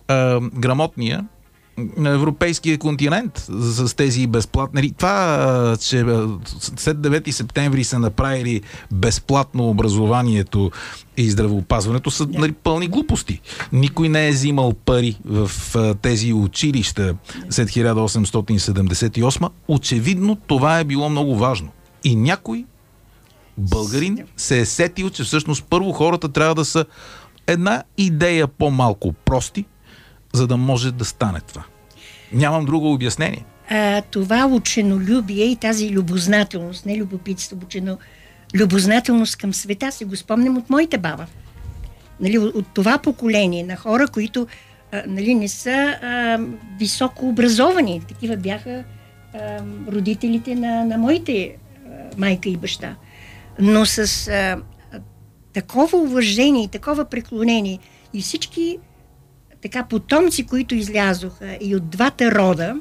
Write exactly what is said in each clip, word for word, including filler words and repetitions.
а, грамотния на европейския континент с тези безплатни. Това, че след девети септември са направили безплатно образованието и здравеопазването, са нали, пълни глупости. Никой не е взимал пари в тези училища след хиляда осемстотин седемдесет и осма. Очевидно това е било много важно. И някой българин се е сетил, че всъщност първо хората трябва да са една идея по-малко прости, за да може да стане това. Нямам друго обяснение. А, това ученолюбие и тази любознателност, не любопитство, учено, любознателност към света, се го спомням от моята баба. Нали, от, от това поколение на хора, които а, нали, не са а, високо образовани. Такива бяха а, родителите на, на моите а, майка и баща. Но с а, такова уважение, такова преклонение и всички така потомци, които излязоха и от двата рода,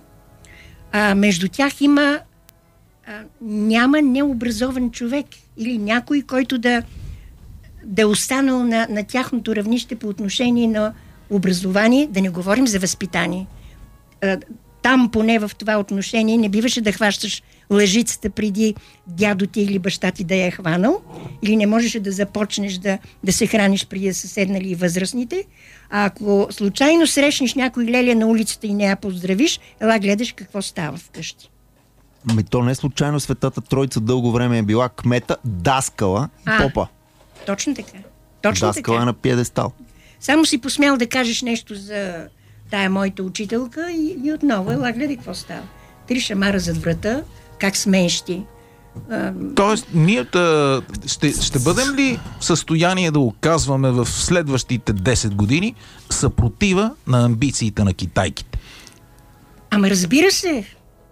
а, между тях има а, няма необразован човек или някой, който да, да е останал на, на тяхното равнище по отношение на образование, да не говорим за възпитание. А, там поне в това отношение не биваше да хващаш лъжицата преди дядо ти или баща ти да я е хванал, или не можеше да започнеш да, да се храниш преди да са седнали и възрастните. А ако случайно срещнеш някой леля на улицата и не я поздравиш, ела гледаш какво става вкъщи. Ами то не случайно Светата Троица дълго време е била кмета, даскала и а, попа. Точно така. Точно даскала така. на пиедестал. Само си посмял да кажеш нещо за тая моята учителка и, и отново ела гледай какво става. Три шамара зад врата, как смееш ти. Тоест, ние да, ще, ще бъдем ли в състояние да оказваме в следващите десет години съпротива на амбициите на китайките? Ама разбира се.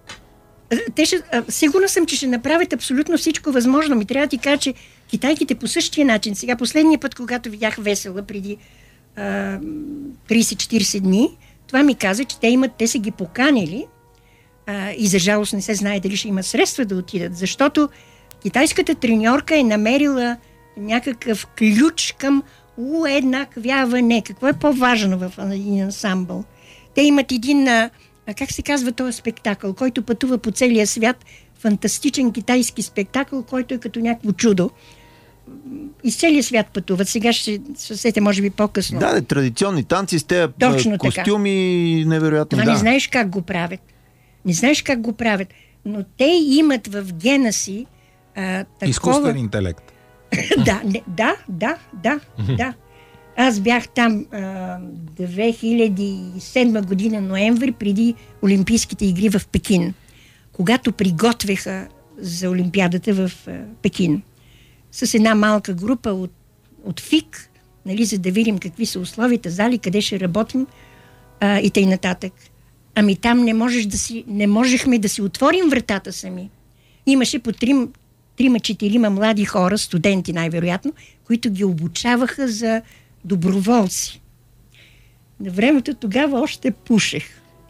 Те ще, сигурна съм, че ще направят абсолютно всичко възможно. Ми трябва да ти кажа, че китайките по същия начин. Сега последния път, когато видях Весела преди а, трийсет-четирийсет дни, това ми каза, че те имат, те са ги поканили а, и за жалост не се знае дали ще има средства да отидат, защото китайската треньорка е намерила някакъв ключ към уеднаквяване. Какво е по-важно в един ансамбъл? Те имат един, а, как се казва този спектакъл, който пътува по целия свят, фантастичен китайски спектакъл, който е като някакво чудо. Из целия свят пътуват. Сега ще се сетя, може би по-късно. Да, да, традиционни танци с тези костюми, невероятни. Това да. не знаеш как го правят. Не знаеш как го правят. Но те имат в гена си а, такова... изкуствен интелект. да, не, да, да, да, да. Аз бях там а, две хиляди и седма година, ноември, преди Олимпийските игри в Пекин, когато приготвяха за Олимпиадата в а, Пекин. С една малка група от, от ФИК, нали, за да видим какви са условията, зали, къде ще работим а, и тъй нататък. Ами там не, можеш да си, не можехме да си отворим вратата сами. Имаше по трим, трима-четирима млади хора, студенти най-вероятно, които ги обучаваха за доброволци. На времето тогава още пушех.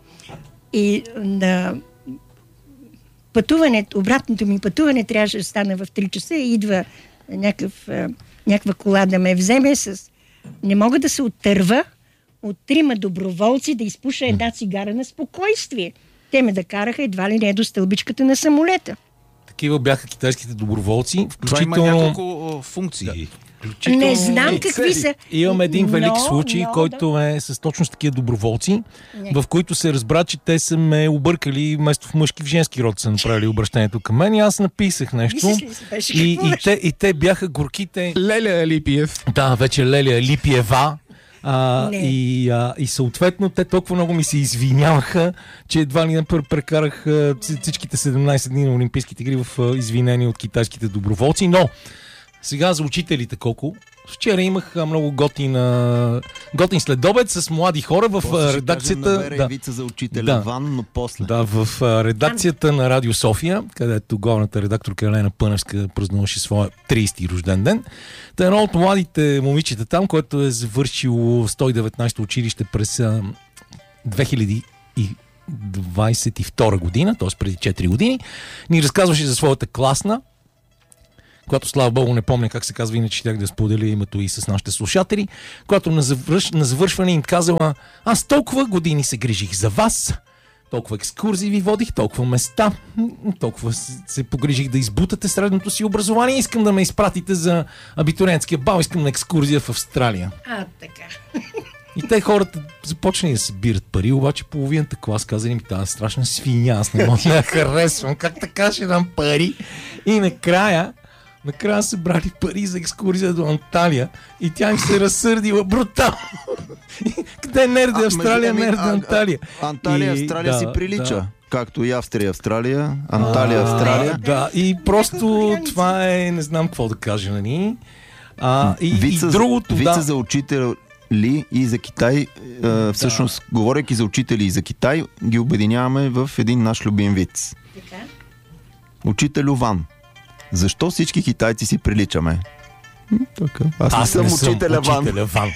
И на пътуването, обратното ми пътуване трябваше да стане в три часа и идва някакъв, някаква кола да ме вземе с... Не мога да се оттърва от трима доброволци да изпуша една цигара на спокойствие. Те ме да караха едва ли не до стълбичката на самолета. Такива бяха китайските доброволци. Включително... Това има няколко функции. Да. Включително... Не знам какви са. Имам един велик но, случай, но, който да. е с точно с такива доброволци, Не. в които се разбра, че те са ме объркали, вместо в мъжки в женски род са направили обращението към мен и аз написах нещо. И, и, те, и те бяха горките... Леля Липиев. Да, вече Леля Липиева. А, и, а, и съответно те толкова много ми се извиняваха, че едва ли напър прекарах а, всичките седемнайсет дни на Олимпийските игри в а, извинение от китайските доброволци. Но сега за учителите колко? Вчера имах много готин, готин следобед с млади хора в после редакцията... Да, вица за учителя да, Ван, но после. Да, в редакцията на Радио София, където главната редакторка Елена Пъневска празнуваше своя трийсети рожден ден. Та едно от младите момичета там, което е завършило сто и деветнайсето училище през две хиляди двайсет и втора година, т.е. преди четири години, ни разказваше за своята класна, която слава богу не помня как се казва, иначе щях да споделя името и с нашите слушатели, която на, завърш, на завършване им казала: аз толкова години се грижих за вас, толкова екскурзии ви водих, толкова места, толкова се погрижих да избутате средното си образование, искам да ме изпратите за абитуриентския бал, искам на екскурзия в Австралия. А, така. И те хората започнали да събират пари, обаче половината клас казали ми: тази страшна свиня, аз не мога да я харесвам, как така ще дам пари? И накрая, накрая са брали пари за екскурзия до Анталия и тя им се разсърдила брутално. Къде е нерде Австралия, нерде Анталия? Анталия, и, Австралия да, си прилича. Да. Както и Австрия, Австралия, Анталия, Австралия. Да, и просто това е, не знам какво да кажа, нали? А, и, вица, и другото, вица да. за учител ли и за Китай, е, всъщност, да. говорейки за учители и за Китай, ги обединяваме в един наш любим виц. Така. Учителю Ван, защо всички китайци си приличаме? Така. Аз, Аз не съм учителя Ван. Учителя Ван.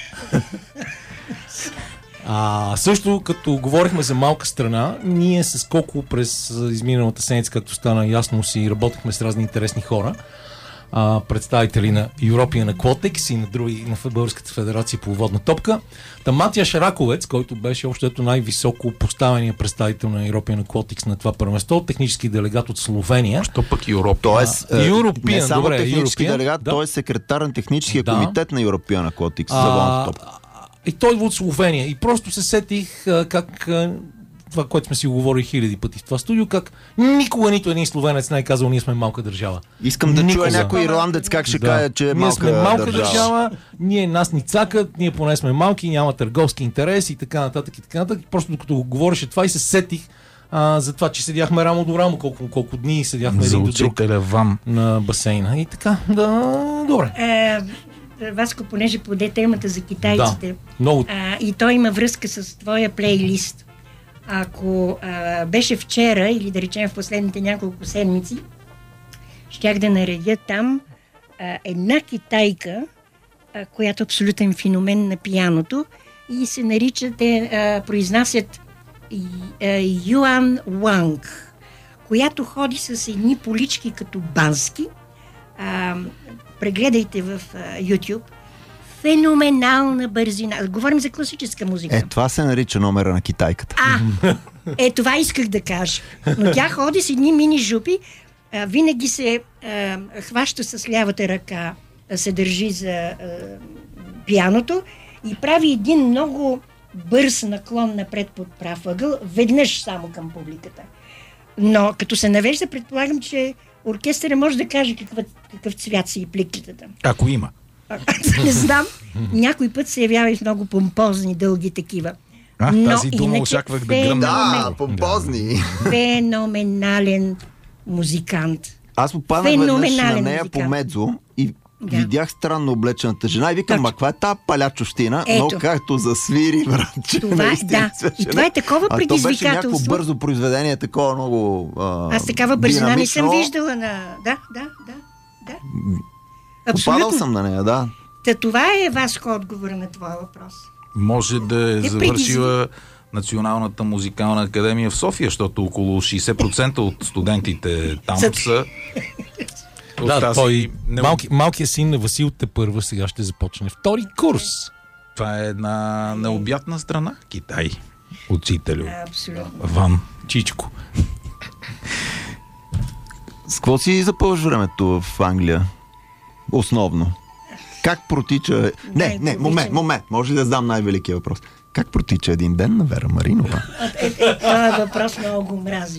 А, също, като говорихме за малка страна, ние с Коко през изминалата седмица, както стана ясно, си работихме с разни интересни хора, а, представители на European Aquatics и на други, на Българската федерация по водна топка. Та Матия Шараковец, който беше общото най-високо поставения представител на European Aquatics на това първенство, технически делегат от Словения. Що пък European? Тоест, а, European, не само добре, технически European, делегат, да. той е секретар на техническия Да. комитет на European Aquatics за водната топка. И той идва от Словения. И просто се сетих а, как а, това, което сме си говорили хиляди пъти в това студио, как никога нито един словенец не е казал: ние сме малка държава. Искам да Никога. чуя някой ирландец как ще Да. каже, че е ние малка, сме малка държава. държава. Ние нас ни цакат, ние поне сме малки, няма търговски интерес и така нататък и така нататък. Просто докато говореше това и се сетих а, за това, че седяхме рамо до рамо, колко, колко дни седяхме За един до друг учителя Ван. на басейна. И така, да, добре. Е, Васко, понеже поде темата за китайците, Да, много. а, и той има връзка с твоя плейлист. Ако а, беше вчера, или да речем в последните няколко седмици, щях да наредя там а, една китайка, а, която е абсолютен феномен на пианото, и се нарича, те а, произнасят и, а, Юан Уанг, която ходи с едни полички като бански. А, прегледайте в а, YouTube. Феноменална бързина. Говорим за класическа музика. Е, това се нарича номера на китайката. А, е, това исках да кажа. Но тя ходи с едни мини жупи, а, винаги се а, хваща с лявата ръка, а, се държи за а, пианото и прави един много бърз наклон напред под прав ъгъл, веднъж само към публиката. Но като се навежда, предполагам, че оркестъра може да каже какъв, какъв цвят са и пликтата. Ако има. Не знам. Някой път се явява и в много помпозни, дълги такива. А, Но тази дума иначе очаквах да гръмна. Да, помпозни. Феноменален музикант. Аз попаднах веднъж на Феноменален нея музикант. по Медзо и Да. видях странно облечената жена и викам: Точно. ма каква е тази палячощина? Ето. Но както засвири, братче. Това е- наистина да. свеше. И това е такова А то беше някакво предизвикателство. бързо произведение, такова много а, Аз такава бързина не съм динамично. виждала на... Да, да, да, да. Попадал Абсолютно. съм на нея, да. Та това е Васко отговора на твоя въпрос. Може да е Те завършила Националната музикална академия в София, защото около шейсет процента от студентите там За- са от Да, тази той, не- малки, малкият син на Васил Тепърва сега ще започне втори курс. Това е една необятна страна, Китай. Учителю Абсолютно. Ван. Чичко. С какво си запълваш времето в Англия? Основно. Как протича... Не, не, момент, момент. Може ли да задам най-великия въпрос? Как протича един ден на Вера Маринова? Е, е, това е въпрос, много го мразя.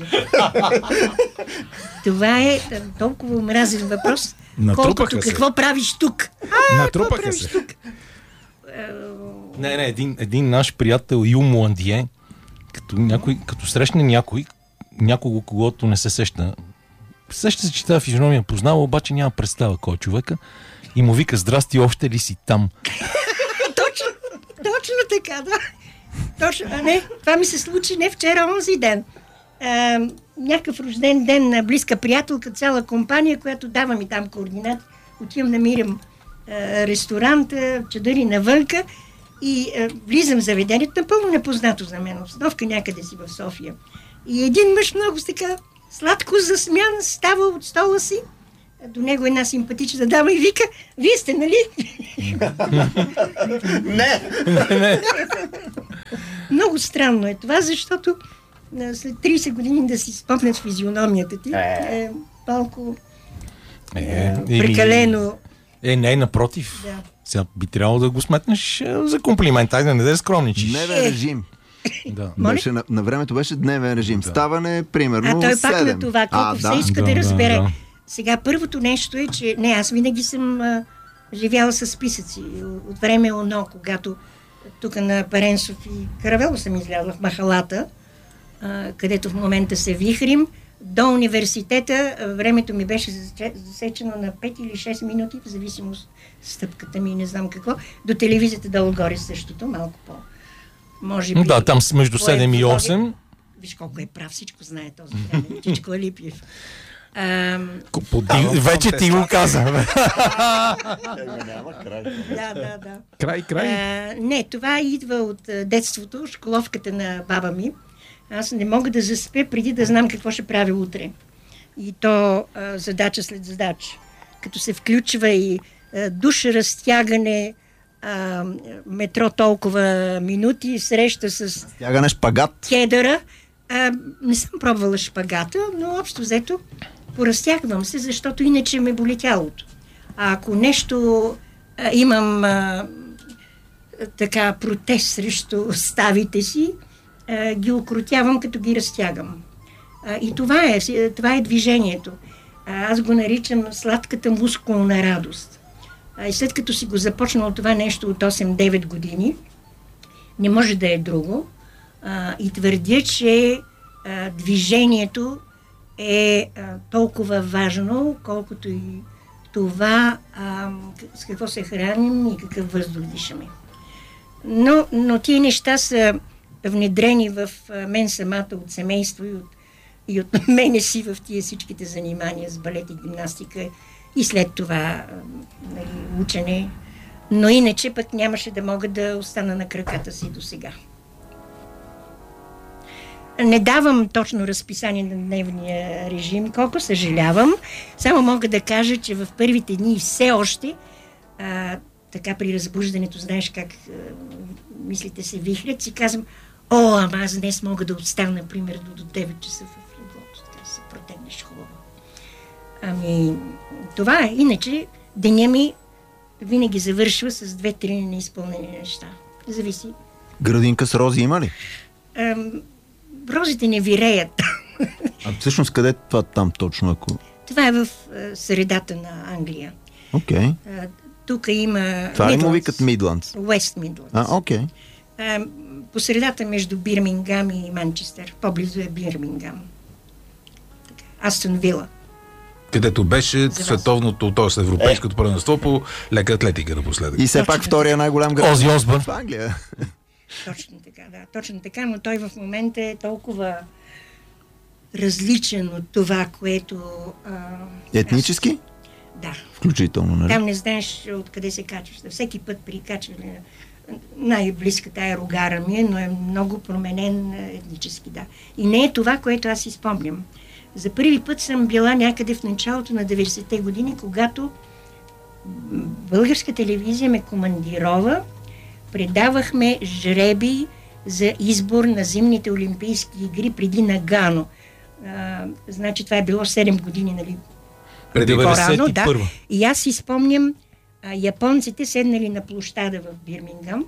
Това е е, толкова мразен въпрос, Натрупаха колкото се. какво правиш тук. А, Натрупаха какво правиш се. тук? Не, не, един, един наш приятел Ю Муандие, като, някой, като срещне някой, някого, когото не се сеща, сеща се, че тази физиономия познава, обаче няма представа кой е човека, и му вика: здрасти, още ли си там? Точно, точно така, да. Точно, а не, това ми се случи не вчера, онзи ден. А, някакъв рожден ден на близка приятелка, цяла компания, която дава ми там координати. Отивам, намирам а, ресторант, а, чадъри навънка и а, влизам в заведението, напълно непознато за мен, обстановка някъде си в София. И един мъж много с така сладко засмян става от стола си до него една симпатична дама и вика: вие сте, нали? Не! Много странно е това, защото а, след трийсет години да си спомнят физиономията ти е малко Е, е, еми, прекалено. Е, не, напротив. Да. Сега би трябвало да го сметнеш а, за комплимент. Айде, не да скромничиш. Дневен режим. Да. Беше, на, на времето беше дневен режим. Да. Ставане, примерно, А той пак седем. на това, колко А, все да. иска Да, да, да, разбере. да. Сега първото нещо е, че не, аз винаги съм а, живяла с списъци. От време оно, когато тук на Паренсов и Каравело съм излязла в махалата, а, където в момента се вихрим, до университета а, времето ми беше засечено на пет или шест минути, в зависимост стъпката ми и не знам какво. До телевизията долу-горе същото, малко по... Може би... Да, там с между седем и осем. Виж колко е прав, всичко знае този време. Чичко Алипиев. Ам, Поди... Вече ти го каза. да, да, да. Край, край. А, не, това идва от а, детството, школовката на баба ми. Аз не мога да заспя преди да знам какво ще правя утре. И то а, задача след задача. Като се включва и а, душ, разтягане, а, метро толкова минути, среща с Тягане шпагат. кедъра. А, не съм пробвала шпагата, но общо взето поразтягвам се, защото иначе ме боли тялото. А ако нещо а, имам а, така протест срещу ставите си, а, ги окротявам, като ги разтягам. А, и това е, това е движението. А, аз го наричам сладката мускулна радост. А, и след като си го започнал това нещо от осем-девет години, не може да е друго. А, и твърдя, че а, движението е а, толкова важно, колкото и това а, с какво се храним и какъв въздух дишаме. Но, но тия неща са внедрени в а, мен самата от семейство и от, и от мене си в тия всичките занимания с балет и гимнастика и след това а, нали, учене. Но иначе пък нямаше да мога да остана на краката си до сега. Не давам точно разписание на дневния режим, колко съжалявам. Само мога да кажа, че в първите дни все още, а, така при разбуждането, знаеш как а, мислите се вихрят, си казвам: о, ама аз днес мога да остана, например, до, до девет часа в леглото, така да се протегнеш хубаво. Ами, това е. Иначе деня ми винаги завършва с две-три неизпълнени неща. Зависи. Градинка с рози има ли? Ам, розите не виреят. А всъщност къде е това там точно? Ако... Това е в а, средата на Англия. Окей. Okay. А, тук има... Това ли му викат Мидландс? Уест Мидландс. А, окей. Okay. А, по средата между Бирмингам и Манчестър. По-близо е Бирмингам. Астон Вила. Където беше световното, т.е. европейското е. първенство по лека атлетика напоследък. И все точно пак втория най-голям град. Ози Осбърн. В Англия. Точно така, да. Точно така, но той в момента е толкова различен от това, което... А, етнически? Аз... Да. Включително, нали? Там не знаеш откъде се качваш. Всеки път при качване най-близката аерогара ми е, но е много променен етнически, да. И не е това, което аз си спомням. За първи път съм била някъде в началото на деветдесетте години, когато българска телевизия ме командирова, предавахме жреби за избор на зимните олимпийски игри преди Нагано. А, значи това е било седем години, нали? Преди по-рано, да. И аз си спомням, а, японците седнали на площада в Бирмингам.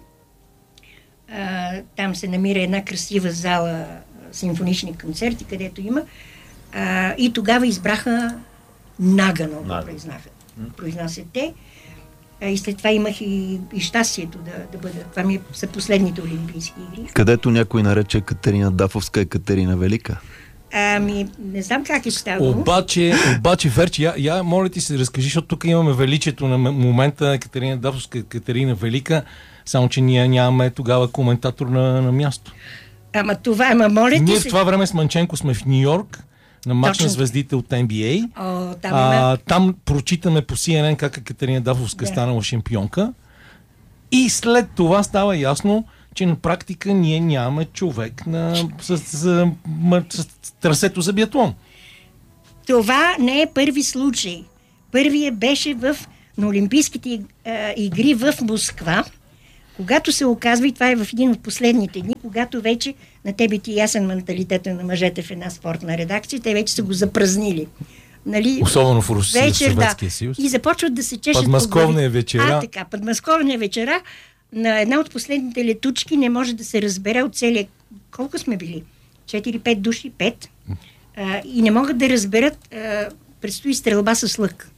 А, там се намира една красива зала, симфонични концерти, където има. А, и тогава избраха Нагано, да произнасят, произнасят те. А, и след това имах и, и щастието да, да бъда. Това ми са последните олимпийски игри. Където някой нарече Катерина Дафовска Екатерина Велика. Ами, не знам как е ставало. Обаче, обаче Верчи, я, я моля ти се разкажи, защото тук имаме величието на момента Екатерина Дафовска Екатерина Велика, само че ние нямаме тогава коментатор на, на място. Ама това, ама моля ти ние се... в това време с Манченко сме в Ню Йорк, на мач Точно. на звездите от Н Б А. О, там, а, там прочитаме по Си Ен Ен как Екатерина Дафовска да. станала шампионка. И след това става ясно, че на практика ние нямаме човек на, с, с, с, с трасето за биатлон. Това не е първи случай. Първият беше в, на Олимпийските а, игри в Москва, когато се оказва, и това е в един от последните дни, когато вече на тебе ти ясен менталитета на мъжете в една спортна редакция, те вече са го запразнили. Нали? Особено в Русия, вечер, Съветския да. съюз. И започват да се чешат. Подмосковния вечера. А, така, подмосковния вечера. На една от последните летучки не може да се разбере от целия... Колко сме били? четири-пет души, пет. А, и не могат да разберат, а, предстои стрелба с лък.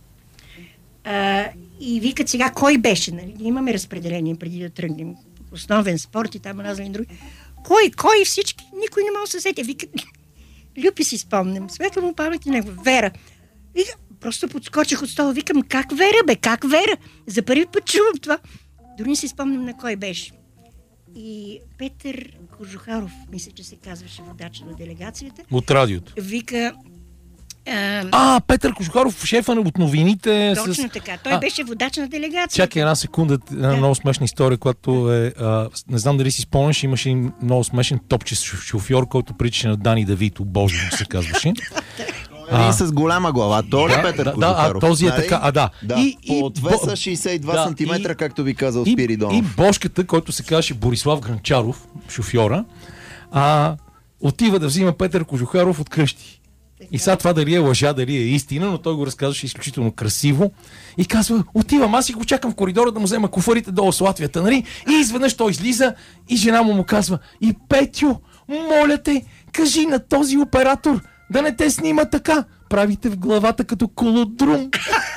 А, и викат сега, кой беше? Нали? Имаме разпределение преди да тръгнем. Основен спорт и там разни други. Кой, кой всички? Никой не може да се сети. Викат, Люпи си спомням. Светла му памет и него. Вера. Вика, просто подскочих от стола. Викам, как Вера, бе? Как Вера? За първи път чувам това. Дори не си спомням на кой беше. И Петър Кожухаров, мисля, че се казваше водач на делегацията. От радиото. Вика... А, а Петър Кожухаров, шефа от новините. Точно с... така. Той а, беше водач на делегацията. Чакай една секунда, една да. много смешна история, която е... А, не знам дали си спомняш, имаше много смешен топче шофьор, който приличаше на Дани Давито, Божо се казваше. А, и с голяма глава. То ли да, Петър да, Кожухаров? Да, а този е така, а да. Да, и, по отвеса шейсет и два да, сантиметра, и, както ви казал и, Спиридонов. И Бошката, който се казваше Борислав Гранчаров, шофьора, а, отива да взима Петър Кожухаров от къщи. И сега това дали е лъжа, дали е истина, но той го разказваше изключително красиво. И казва, отивам, аз и го чакам в коридора да му взема куфарите долу с Латвията, нали? И изведнъж той излиза и жена му му казва, и Петю, моля те, кажи на този оператор да не те снима така. Правите в главата като колодрум.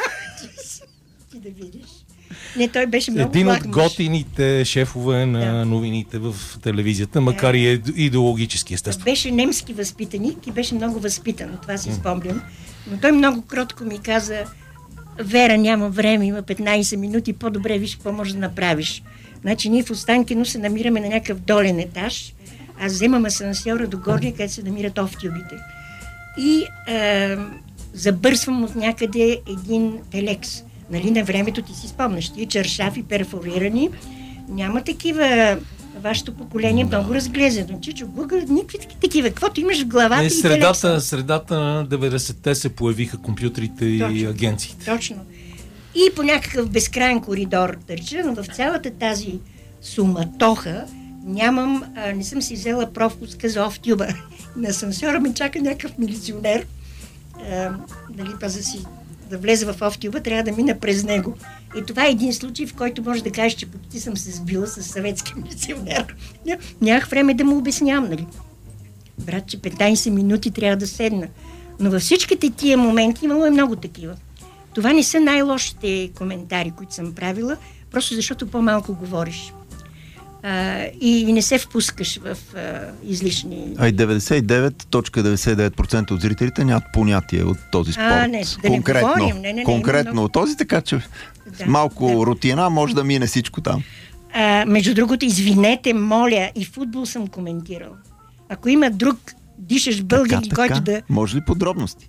Ти да видиш. Не, той беше много Един благ от мъж. готините шефове на Да. новините в телевизията, макар и идеологически, естествено. Беше немски възпитаник и беше много възпитан, това си спомням. Но той много кротко ми каза, Вера, няма време, има петнайсет минути, по-добре виж какво можеш да направиш. Значи ние в Останкино се намираме на някакъв долен етаж, аз вземам асансьора до горния, където се намират офтюбите. И е, забърсвам от някъде един телекс. Нали, на времето ти си спомняш, тия чаршафи перфорирани, няма такива, вашето поколение много разглезено. Чичо, Google, никакви такива, каквото имаш в главата Не, и средата, телекса. средата на деветдесетте се появиха компютрите и Точно. агенциите. Точно. И по някакъв безкрайен коридор търча, но в цялата тази суматоха нямам, а, не съм си взела пропуска за офтюба. На асансьора ме чака някакъв милиционер. А, дали па за си да влезе в офтюба, трябва да мина през него. И това е един случай, в който може да кажеш, че почти съм се сбила с съветски милиционер. Нямах време да му обяснявам, нали? Брат, че петнайсет минути трябва да седна. Но във всичките тия моменти имало е много такива. Това не са най-лошите коментари, които съм правила, просто защото по-малко говориш. А, и не се впускаш в а, излишни... А и деветдесет и девет цяло деветдесет и девет процента от зрителите нямат понятие от този спорт. А, не, да не конкретно, говорим. Не, не, не, конкретно много... от този, така че Да, малко да. рутина може да мине всичко там. А, между другото, извинете, моля, и футбол съм коментирал. Ако има друг дишащ българин, така, който така. да... Може ли подробности?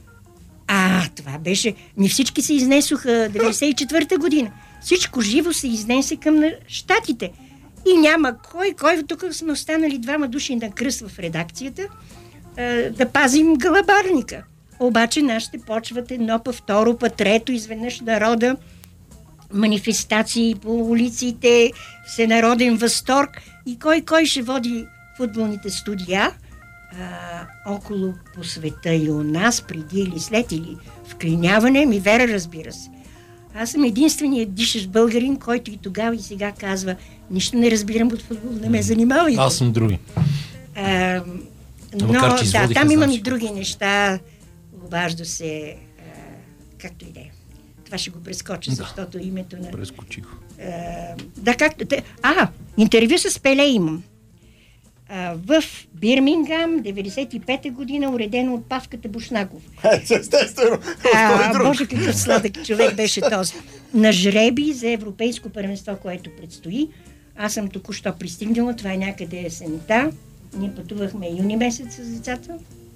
А, това беше... Ми всички се изнесоха деветдесет и четвърта година. Всичко живо се изнесе към щатите. И няма кой, кой тук сме останали двама души на кръст в редакцията, а, да пазим гълъбарника. Обаче нашите почват едно па, второ па, трето, изведнъж народа, манифестации по улиците, всенароден възторг. И кой, кой ще води футболните студия а, около по света и у нас, преди или след, или вклиняване, ми Вера, разбира се. Аз съм единственият дишащ българин, който и тогава и сега казва, нищо не разбирам от футбол, не ме занимавайте. Аз съм други. А, но макар, че да, там имам и значи. други неща. Обажда се, а, както и да е. Това ще го прескоча, Да. защото името на... Прескочих. А, да, както... те- А, интервю с Пеле имам. А, в Бирмингам, деветдесет и пета година, уредено от Павката Бушнаков. Естествено. А, Боже, какъв сладък човек беше този. На жреби за европейско първенство, което предстои. Аз съм току-що пристигнала, това е някъде есента. Ние пътувахме юни месец с децата.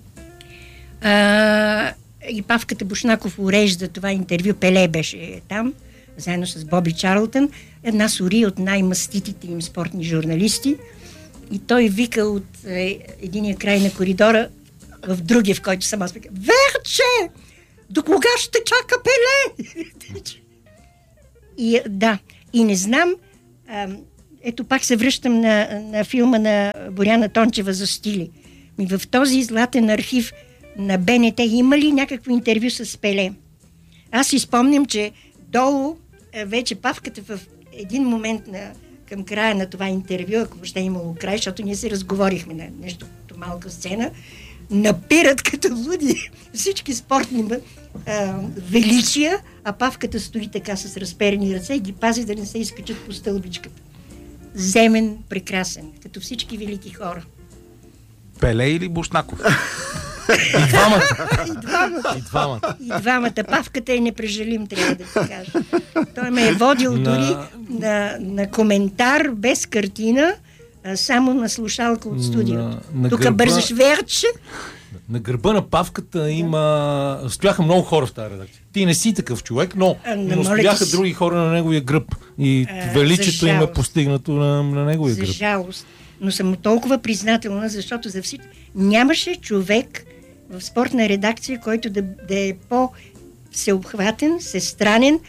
А, и Павката Бушнаков урежда това интервю. Пеле беше там, заедно с Боби Чарлтън. Една сори от най-маститите им спортни журналисти. И той вика от е, единия край на коридора в другия, в който съм аз вика, Верче! до кога ще чака Пеле? И да, и не знам, а, ето пак се връщам на, на филма на Боряна Тончева за стили. И в този златен архив на БНТ има ли някакво интервю с Пеле? Аз си спомням, че долу вече Павката в един момент на, към края на това интервю, ако въобще е имало край, защото ние се разговорихме на нещо като малка сцена, напират като луди всички спортни а, величия, а Павката стои така с разперени ръце и ги пази да не се изкачат по стълбичката. Земен, прекрасен, като всички велики хора. Пеле или Бушнаков? И двамата. И двамата. И двамата. И двамата. Павката е непрежалим, трябва да ти кажа. Той ме е водил На... дори на, на коментар без картина, а само на слушалка от студиото. Тук гърба... бързаш верче. На гърба на Павката има... Стояха много хора в тази редакция. Ти не си такъв човек, но, а, но стояха си... други хора на неговия гръб. И а, величието им е постигнато на, на неговия за гръб. За жалост. Но съм толкова признателна, защото за всички нямаше човек в спортна редакция, който да, да е по-всеобхватен, всестранен,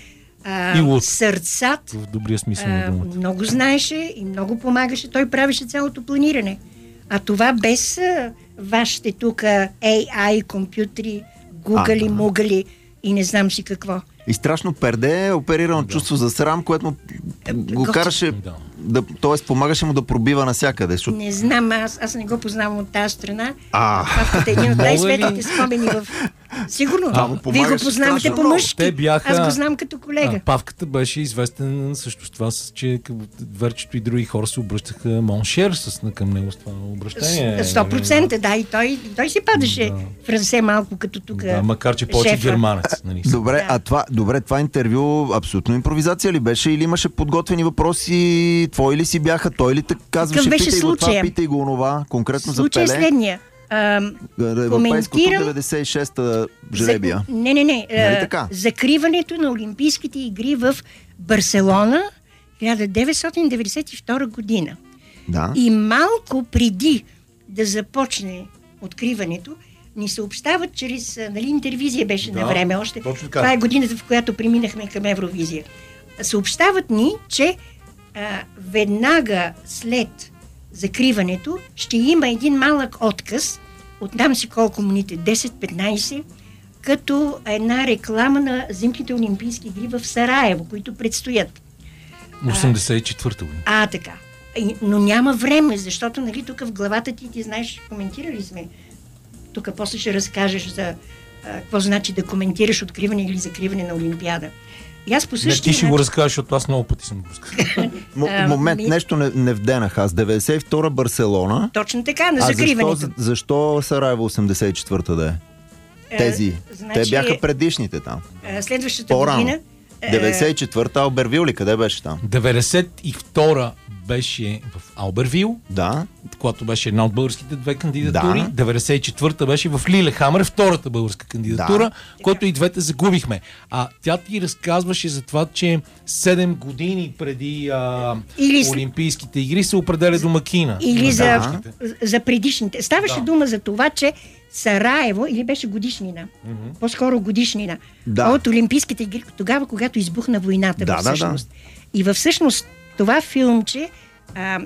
а, сърцат. В добрия смисъл на думата. Много знаеше и много помагаше. Той правеше цялото планиране. А това без а, вашите тук ей ай, компютри, гугали, а, мугали и не знам си какво. И страшно перде, оперирано да. чувство за срам, което му го Готи. караше, да. да, т.е. помагаше му да пробива навсякъде. Защото... Не знам, аз, аз не го познавам от тази страна. А, Павката е един от най-светлите спомени в... Сигурно, а, вие го познавате по мъжки. Бяха... Аз го знам като колега. А, Павката беше известен също с това, че Верчето и други хора се обръщаха моншер с, към него с това обращение. сто процента, да, и той, той си падаше да. в ръце малко като тук. Да, макар че повече германец. Нали? Добре, да. а това, добре, това интервю абсолютно импровизация ли беше или имаше подготвени въпроси? Твои ли си бяха? Той ли те казваше? Питай го това, питай го онова, конкретно случай за Пеле? Случай е следния. А, Европейското деветдесет и шеста жребия. За, не, не, не. Нали а, закриването на Олимпийските игри в Барселона хиляда деветстотин деветдесет и втора година. Да. И малко преди да започне откриването, ни съобщават чрез, нали, интервизия беше да, на време още. Това е годината, в която преминахме към Евровизия. Съобщават ни, че а, веднага след закриването ще има един малък отказ, отдам си колко минути, десет-петнайсет, като една реклама на зимните олимпийски игри в Сараево, които предстоят. осемдесет и четвърта година. А, така. Но няма време, защото, нали, тук в главата ти, ти знаеш, коментирали сме. Тук после ще разкажеш за а, какво значи да коментираш откриване или закриване на Олимпиада. И аз по същия не, ти ще го разкажеш, защото аз много пъти съм го разказал. Момент, нещо не, не вденах аз. деветдесет и втора Барселона. Точно така, на закриването. Защо, защо Сараево осемдесет и четвърта да е? Тези. А, значи, те бяха предишните там. А, следващата По-рано. година... деветдесет и четвърта Албервил ли? Къде беше там? деветдесет и втора беше в Албервил, да. когато беше една от българските две кандидатури. Да. деветдесет и четвърта беше в Лилехамър, втората българска кандидатура, да. Който и двете загубихме. А тя ти разказваше за това, че седем години преди а, или... Олимпийските игри се определя домакина. Или за, за предишните. Ставаше да. дума за това, че Сараево, или беше годишнина, mm-hmm. по-скоро годишнина, да. от Олимпийските игри, тогава, когато избухна войната, да, във всъщност. Да, да. И във всъщност това филмче а,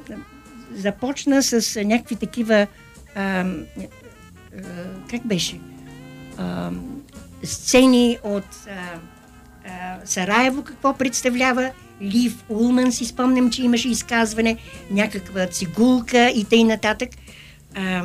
започна с а, някакви такива а, а, как беше? А, сцени от а, а, Сараево, какво представлява. Лив Улман, си спомням, че имаше изказване, някаква цигулка и тъй нататък. А,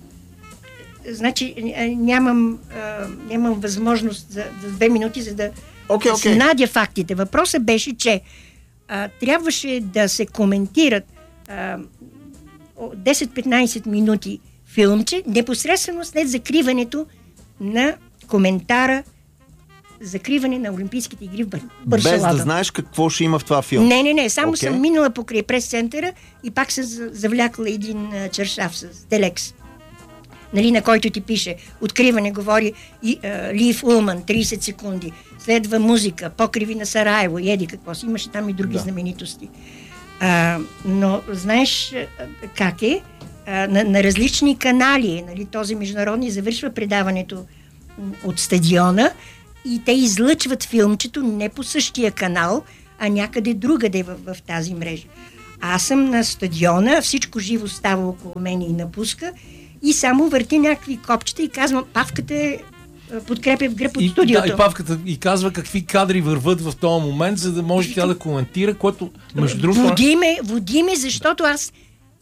Значи нямам, а, нямам възможност за, за две минути, за да okay, okay. надя фактите. Въпросът беше, че а, трябваше да се коментират а, десет-петнайсет минути филмче, непосредствено след закриването на коментара закриване на Олимпийските игри в Барселона. Без да знаеш какво ще има в това филм. Не, не, не. Само okay. съм минала покрай прес-центъра и пак съм завлякла един а, чершав с телекс. Нали, на който ти пише откриване, говори и, а, Лив Улман, трийсет секунди. Следва музика, покриви на Сараево, и еди какво си. Имаше там и други да. знаменитости. А, но знаеш а, как е? А, на, на различни канали, нали, този международни завършва предаването от стадиона и те излъчват филмчето не по същия канал, а някъде другаде в, в тази мрежа. Аз съм на стадиона, всичко живо става около мен и напуска и само върти някакви копчета и казвам, Павката е подкрепя в гръб от и, студиото. Да, и Павката и казва какви кадри върват в този момент, за да може тя да коментира, което между другото... Води ме, води ме, защото аз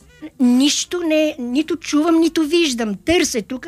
нищо не, нито чувам, нито виждам. Търся тук,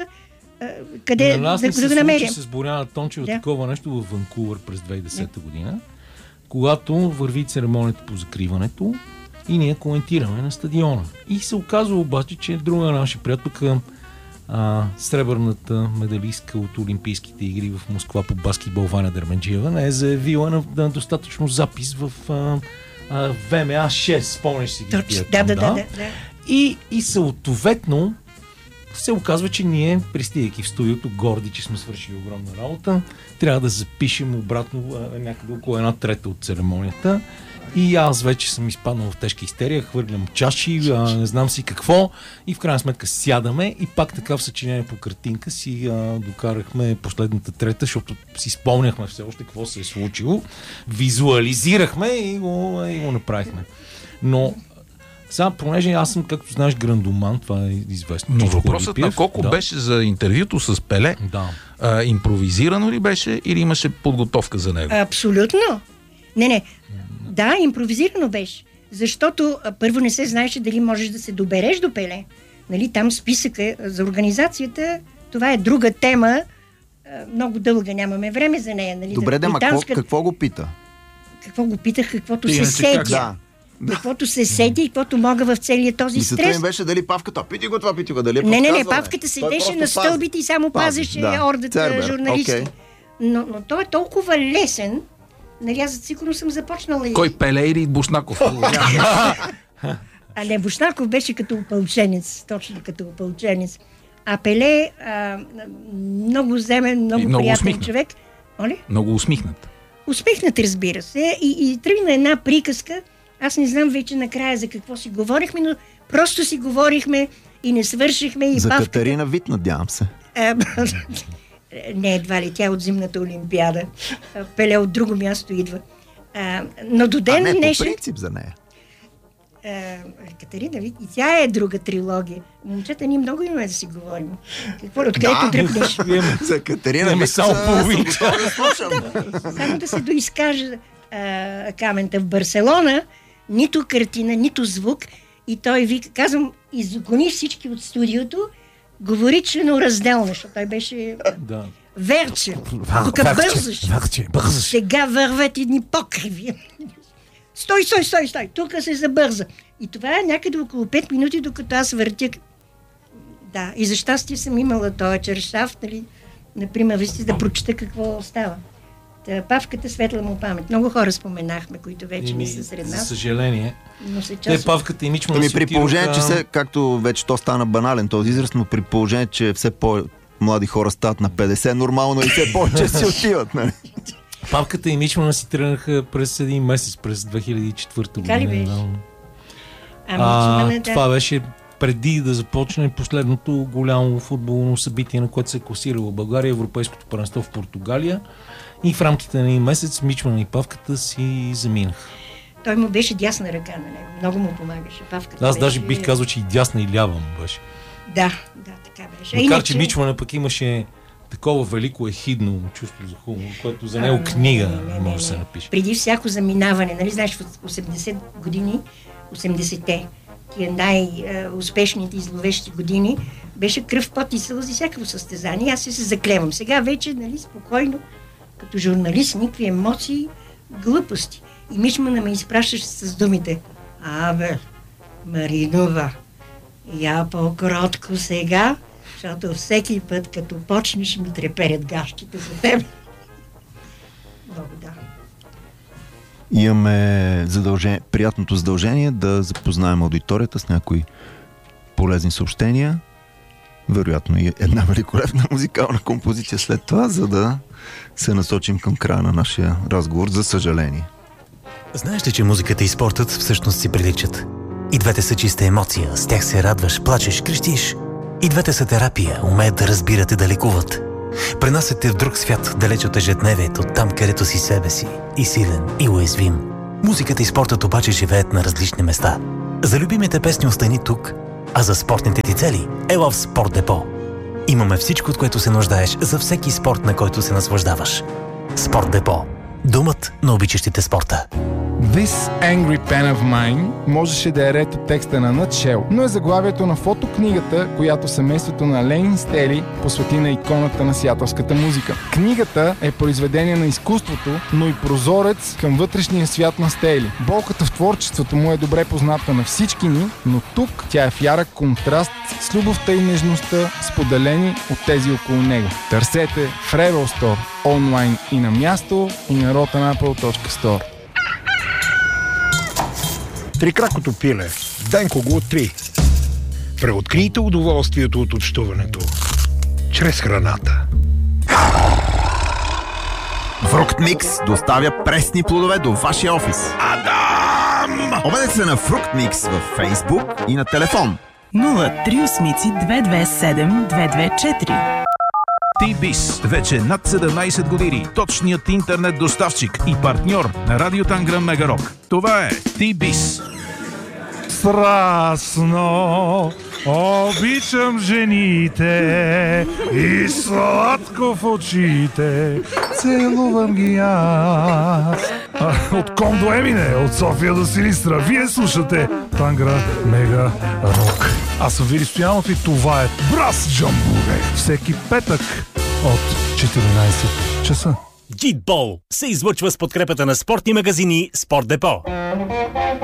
къде на нас да, не се да намерим. случи с Боряна Тончева да. такова нещо в Ванкувър през две хиляди и десета година, когато върви церемонията по закриването и ние коментираме на стадиона. И се оказва обаче, че друга наша приятелка, а, сребърната медалистка от Олимпийските игри в Москва по баскетбол Ваня Дерменджиева, не е заявила на, на достатъчно запис в а, а, В М А шест, спомняш си ги. Точно, да, да, да, да, да. И, и съответно се оказва, че ние, пристигайки в студиото, горди, че сме свършили огромна работа, трябва да запишем обратно а, някъде около една трета от церемонията. И аз вече съм изпаднал в тежка истерия, хвърлям чаши, а, не знам си какво, и в крайна сметка сядаме и пак така в съчинение по картинка си а, докарахме последната трета, защото си спомняхме все още какво се е случило, визуализирахме и го, и го направихме. Но сега, понеже аз съм, както знаеш, грандоман, това е известно. Но въпросът на Коко да. беше за интервюто с Пеле. Да. А, импровизирано ли беше или имаше подготовка за него? Абсолютно. Не, не. Да, импровизирано беше. Защото а, първо не се знаеше дали можеш да се добереш до Пеле. Нали, там списъка за организацията, това е друга тема. А, много дълга, нямаме време за нея. Нали, Добре, да, ма какво, какво го пита? Какво го питах, каквото Ти, се седя. Да. Каквото се седи и каквото мога в целия този Мисълта стрес. им беше дали Павката, пити го това, пити го, дали е Не, не, не, подсказване. Павката Той седеше на просто стълбите и само пази, пазеше да. ордата Цербер, журналисти. окей. Но, но той е толкова лесен, нали, аз сигурно съм започнала и... Кой, Пеле или Бушнаков? А не, Бушнаков беше като опълченец, точно като опълченец. А Пеле а, много земен, много, много приятен усмихнат. човек. Оле? Много усмихнат. Усмихнат, разбира се. И, и тръгна една приказка. Аз не знам вече накрая за какво си говорихме, но просто си говорихме и не свършихме. И За Павката... Катерина Вит, надявам се. А, не, едва ли, тя е от зимната олимпиада. А, Пеле от друго място идва. А, но до ден А не, днешен... по принцип за нея. А, Катерина Вит, и тя е друга трилогия. Момчета, ние много имаме да си говорим. Какво, откъдето дръпнеш? За Катерина Имаме Вит само са- половинка. съм готов да слушам. Само да се доизкаже а, Камента в Барселона, нито картина, нито звук. И той вика, казвам, изгони всички от студиото, говори членоразделно, защото той беше Да. верче. Тук бързаш. Верче, бързаш. Сега върват едни покриви. Стой, стой, стой, стой. Тук се забърза. И това е някъде около пет минути, докато аз въртя. Да, и за щастие съм имала този чершаф, нали, например, вижте, да прочета какво става. Та, Павката, светла му памет. Много хора споменахме, които вече не са сред За нас. съжаление. Но се Те, част... Павката и Мичман Ами си при положение, отидоха- че се, както вече то стана банален този израз, но при положение, че все по-млади хора стават на петдесет, нормално и все повече си отиват. Нали? Павката и Мичмана си тръгнаха през един месец, през две хиляди и четвърта Така ли година. беше? Да. Ами, А, Мичмана, това да. беше преди да започне последното голямо футболно събитие, на което се е класирала България, Европейското първенство в Португалия. И в рамките на един месец Мичман и Павката си заминаха. Той му беше дясна ръка на него. Много му помагаше. Павката Аз беше... даже бих казал, че и дясна и лява му беше. Да, да, така беше. Макар, Иначе- че Мичмана пък имаше такова велико ехидно чувство за хумор, което за него книга Не, не, може не, да се не. напише. Преди всяко заминаване, нали знаеш, в осемдесет години, осемдесетте, тия най-успешните и зловещи години, беше кръв, пот и сълзи всякакво състезание. Аз се заклевам. Сега вече, нали, спокойно, като журналист, никакви емоции, глупости. И Мичмана ме изпращаше с думите: абе, Маринова, я по-кротко сега, защото всеки път, като почнеш, ми треперят гащите за теб. Много да. Имаме задължение, приятното задължение да запознаем аудиторията с някои полезни съобщения. Вероятно и една великолепна музикална композиция след това, за да се насочим към края на нашия разговор, за съжаление. Знаеш ли, че музиката и спортът всъщност си приличат? И двете са чиста емоция, с тях се радваш, плачеш, крещиш. И двете са терапия, умеят да разбират и да лекуват. Пренасят те в друг свят, далеч от ежедневието, там където си себе си, и силен, и уязвим. Музиката и спортът обаче живеят на различни места. За любимите песни остани тук, а за спортните ти цели ела в Спорт Депо. Имаме всичко, от което се нуждаеш за всеки спорт, на който се наслаждаваш. Спорт Депо. Домът на обичащите спорта. This Angry Pen of Mine можеше да е ред от текста на Nutshell, но е заглавието на фотокнигата, която семейството на Ленин Стели посвети на иконата на сиатълската музика. Книгата е произведение на изкуството, но и прозорец към вътрешния свят на Стели. Болката в творчеството му е добре позната на всички ни, но тук тя е в ярък контраст с любовта и нежността, споделени от тези около него. Търсете в Rebel Store онлайн и на място, и на rotten apple точка store. Трикракото пиле. Денко го три. Преоткрийте удоволствието от общуването чрез храната. Фрукт Микс доставя пресни плодове до вашия офис. Адам! Обадете се на Фрукт Микс във Фейсбук и на телефон нула три осем две две седем две две четири. T-Biz. Вече над седемнайсет години. Точният интернет доставчик и партньор на Радио Танграм Мегарок. Това е T-Biz. Страстно обичам жените и сладко в очите целувам ги аз. А, от Ком до Емине, от София до Силистра, вие слушате Тангра Мега Рок. Аз съм Вили Стоянов и това е Брас Джамбуре. Всеки петък от четиринайсет часа. Гитбол се излъчва с подкрепата на спортни магазини Спорт Депо.